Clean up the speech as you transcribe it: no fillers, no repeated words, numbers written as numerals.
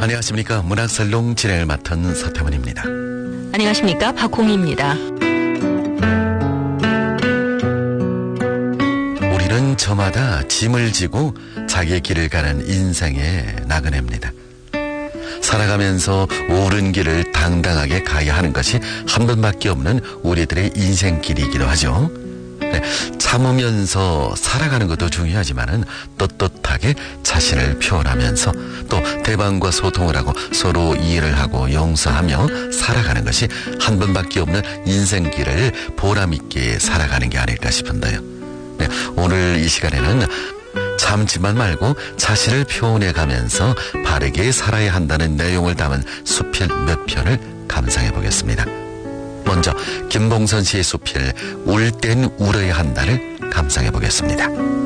안녕하십니까. 문학살롱 진행을 맡은 서태원입니다. 안녕하십니까. 박홍희입니다. 우리는 저마다 짐을 지고 자기의 길을 가는 인생의 나그네입니다. 살아가면서 옳은 길을 당당하게 가야 하는 것이 한 번밖에 없는 우리들의 인생길이기도 하죠. 참으면서 살아가는 것도 중요하지만은 떳떳하게 자신을 표현하면서 또 대방과 소통을 하고 서로 이해를 하고 용서하며 살아가는 것이 한 번밖에 없는 인생길을 보람있게 살아가는 게 아닐까 싶은데요. 오늘 이 시간에는 참지만 말고 자신을 표현해 가면서 바르게 살아야 한다는 내용을 담은 수필 몇 편을 감상해 보겠습니다. 먼저 김봉선 씨의 수필 울 땐 울어야 한다를 감상해 보겠습니다.